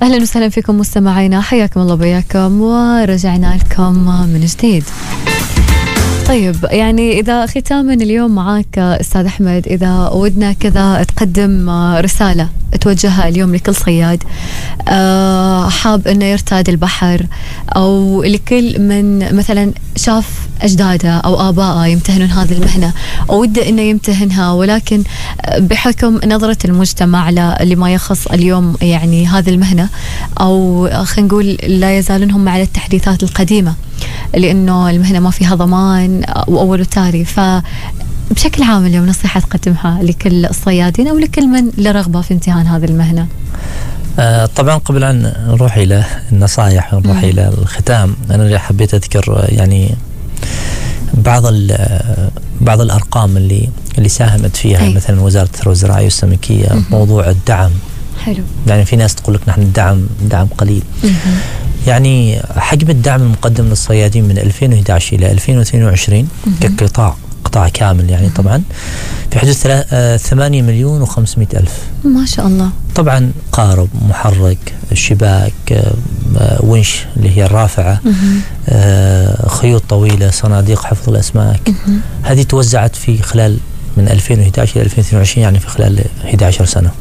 أهلا وسهلا فيكم مستمعينا، حياكم الله بياكم ورجعنا لكم من جديد. طيب يعني إذا ختاما اليوم معاك أستاذ أحمد، إذا ودنا كذا تقدم رسالة توجهها اليوم لكل صياد حاب أنه يرتاد البحر، أو لكل من مثلا شاف أجداده أو آباءه يمتهنون هذه المهنة أو وده أنه يمتهنها، ولكن بحكم نظرة المجتمع لما يخص اليوم يعني هذه المهنة، أو خلينا نقول لا يزالون هم على التحديثات القديمة لأنه المهنة ما فيها ضمان وأول وتاري، فبشكل عام اليوم نصيحة تقدمها لكل الصيادين أو لكل من له رغبة في امتهان هذه المهنة؟ طبعا قبل أن نروح إلى النصائح ونروح إلى الختام، أنا حبيت أذكر يعني بعض الأرقام اللي ساهمت فيها مثلا وزارة الثروة الزراعية والسمكية، موضوع الدعم. حلو. يعني في ناس تقول لك نحن الدعم قليل. يعني حجم الدعم المقدم للصيادين من 2011 إلى 2022 قطاع كامل يعني طبعا في حدود 8,500,000. ما شاء الله. طبعا قارب، محرك، شباك، ونش اللي هي الرافعة، خيوط طويلة، صناديق حفظ الأسماك. هذه توزعت في خلال من 2011 إلى 2022 يعني في خلال 11 سنة.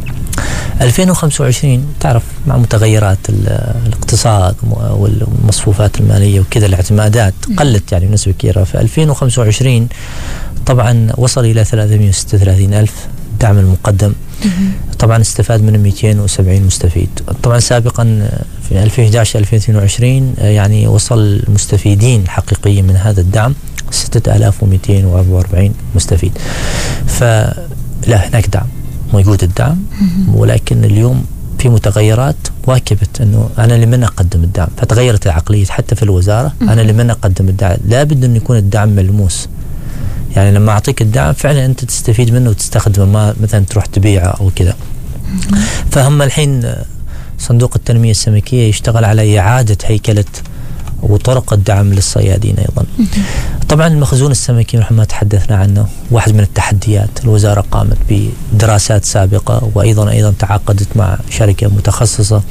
2025 تعرف مع متغيرات الاقتصاد والمصفوفات المالية وكذا الاعتمادات قلت يعني بنسبة كبيرة. في 2025 طبعا وصل إلى 336,000 الدعم المقدم. طبعا استفاد منه 270 مستفيد. طبعا سابقا في 2011 2022 يعني وصل المستفيدين حقيقيا من هذا الدعم 6,244 مستفيد. فلا هناك دعم، موجود الدعم، ولكن اليوم في متغيرات واكبت انه انا لمن اقدم الدعم، فتغيرت العقليه حتى في الوزاره. انا لمن اقدم الدعم، لابد ان يكون الدعم ملموس. يعني لما اعطيك الدعم فعلا انت تستفيد منه وتستخدمه، ما مثلا تروح تبيعه او كذا. فهم الحين صندوق التنميه السمكيه يشتغل على اعاده هيكله وطرق الدعم للصيادين أيضا. طبعا المخزون السمكي مثل ما تحدثنا عنه واحد من التحديات. الوزارة قامت بدراسات سابقة وأيضا تعاقدت مع شركة متخصصة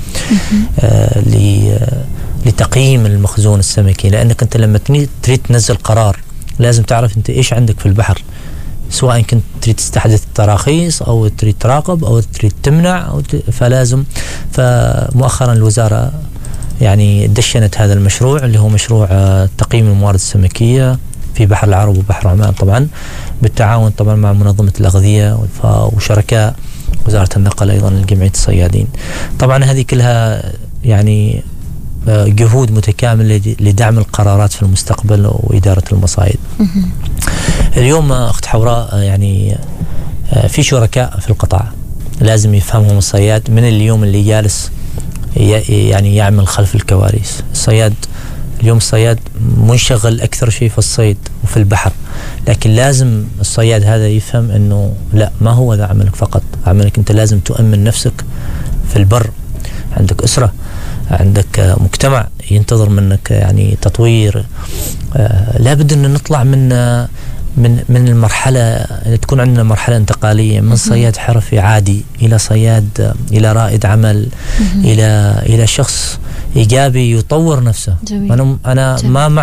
لتقييم المخزون السمكي، لأنك أنت لما تريد تنزل قرار لازم تعرف أنت إيش عندك في البحر، سواء كنت تريد تستحدث تراخيص أو تريد تراقب أو تريد تمنع فلازم. فمؤخرا الوزارة يعني دشنت هذا المشروع اللي هو مشروع تقييم الموارد السمكية في بحر العرب وبحر عمان، طبعا بالتعاون طبعا مع منظمة الأغذية وشركاء وزارة النقل أيضا لجمعية الصيادين. طبعا هذه كلها يعني جهود متكاملة لدعم القرارات في المستقبل وإدارة المصايد. اليوم أخت حوراء يعني في شركاء في القطاع لازم يفهمهم الصياد من اليوم اللي جالس يعني يعمل خلف الكواليس. اليوم الصياد منشغل أكثر شيء في الصيد وفي البحر، لكن لازم الصياد هذا يفهم أنه لا، ما هو ذا عملك فقط. عملك أنت لازم تؤمن نفسك في البر، عندك أسرة، عندك مجتمع ينتظر منك يعني تطوير. لابد أن نطلع من المرحلة، تكون عندنا مرحلة انتقالية من صياد حرفي عادي إلى صياد، إلى رائد عمل، إلى شخص إيجابي يطور نفسه. جميل. أنا جميل. ما